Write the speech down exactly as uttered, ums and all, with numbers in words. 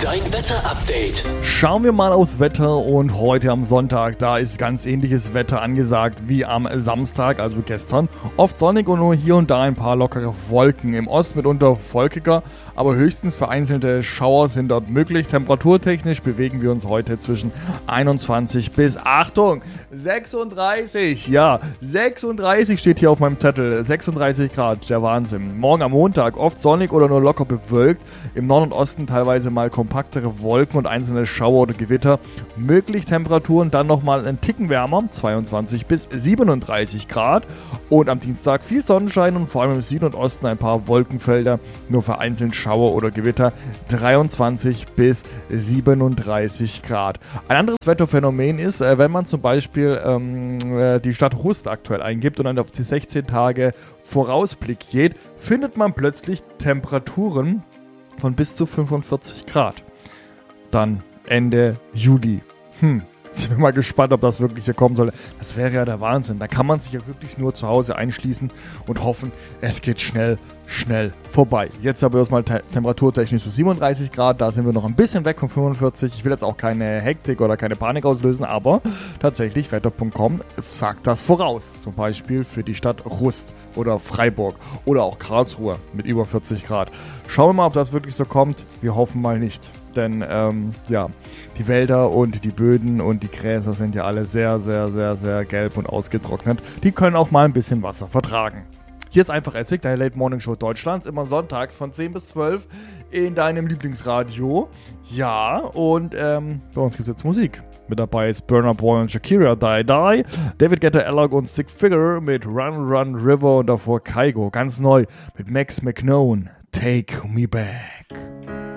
Dein Wetter-Update. Schauen wir mal aufs Wetter und heute am Sonntag, da ist ganz ähnliches Wetter angesagt wie am Samstag, also gestern. Oft sonnig und nur hier und da ein paar lockere Wolken. Im Osten mitunter wolkiger, aber höchstens vereinzelte Schauer sind dort möglich. Temperaturtechnisch bewegen wir uns heute zwischen einundzwanzig bis, Achtung, sechsunddreißig. Ja, sechsunddreißig steht hier auf meinem Zettel. sechsunddreißig Grad, der Wahnsinn. Morgen am Montag oft sonnig oder nur locker bewölkt. Im Norden und Osten teilweise mal kompaktere Wolken und einzelne Schauer oder Gewitter. Möglich Temperaturen dann nochmal einen Ticken wärmer, zweiundzwanzig bis siebenunddreißig Grad. Und am Dienstag viel Sonnenschein und vor allem im Süden und Osten ein paar Wolkenfelder, nur vereinzelt Schauer oder Gewitter, dreiundzwanzig bis siebenunddreißig Grad. Ein anderes Wetterphänomen ist, wenn man zum Beispiel ähm, die Stadt Rust aktuell eingibt und dann auf die sechzehn Tage Vorausblick geht, findet man plötzlich Temperaturen von bis zu fünfundvierzig Grad. Dann Ende Juli. Hm, jetzt bin ich mal gespannt, ob das wirklich hier kommen soll. Das wäre ja der Wahnsinn. Da kann man sich ja wirklich nur zu Hause einschließen und hoffen, es geht schnell, schnell vorbei. Jetzt aber erstmal te- temperaturtechnisch zu siebenunddreißig Grad. Da sind wir noch ein bisschen weg von fünfundvierzig. Ich will jetzt auch keine Hektik oder keine Panik auslösen, aber tatsächlich, wetter punkt com sagt das voraus. Zum Beispiel für die Stadt Rust oder Freiburg oder auch Karlsruhe mit über vierzig Grad. Schauen wir mal, ob das wirklich so kommt. Wir hoffen mal nicht. Denn ähm, ja, die Wälder und die Böden und die Gräser sind ja alle sehr, sehr, sehr, sehr gelb und ausgetrocknet. Die können auch mal ein bisschen Wasser vertragen. Hier ist einfach Essig, deine Late Morning Show Deutschlands, immer sonntags von zehn bis zwölf in deinem Lieblingsradio. Ja, und ähm, bei uns gibt es jetzt Musik. Mit dabei ist Burna Boy und Shakira, Die Die, David Guetta, Alok und Stick Figure mit Run Run River und davor Kygo, ganz neu mit Max McKnone, Take Me Back.